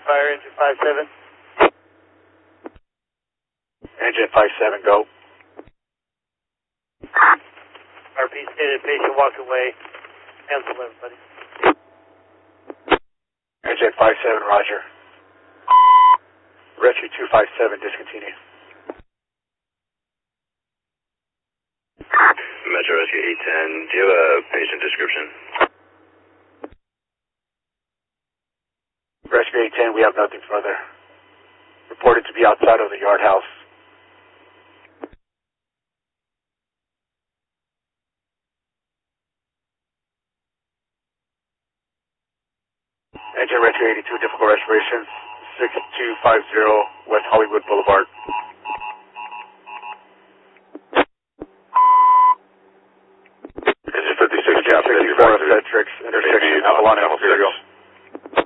fire, engine 57. Engine 57, go. RP stated, patient walked away. Cancel everybody. Engine 57, roger. Rescue 257, discontinue. Metro Rescue 810, do you have a patient description? Rescue 810, we have nothing further. Reported to be outside of the yard house. Engine Rescue 82, difficult respiration, 6250 West Hollywood Boulevard.